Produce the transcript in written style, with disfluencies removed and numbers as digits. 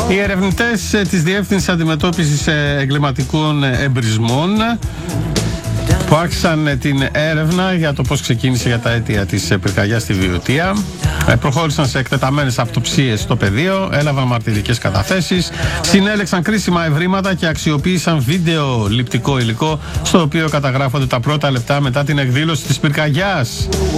Οι ερευνητές της Διεύθυνσης Αντιμετώπισης Εγκληματικών Εμπρισμών που άρχισαν την έρευνα για το πώς ξεκίνησε για τα αίτια της πυρκαγιάς στη Βιωτία προχώρησαν σε εκτεταμένες αυτοψίες στο πεδίο, έλαβαν μαρτυρικές καταθέσεις, συνέλεξαν κρίσιμα ευρήματα και αξιοποίησαν βίντεο ληπτικό υλικό στο οποίο καταγράφονται τα πρώτα λεπτά μετά την εκδήλωση της πυρκαγιάς.